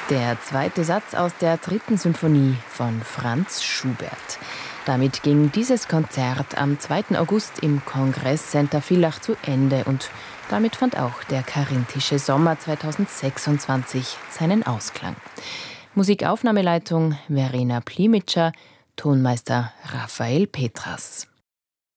Der zweite Satz aus der 3. Symphonie von Franz Schubert. Damit ging dieses Konzert am 2. August im Kongresscenter Villach zu Ende und damit fand auch der Carinthische Sommer 2026 seinen Ausklang. Musikaufnahmeleitung Verena Plimitscher, Tonmeister Raphael Petras.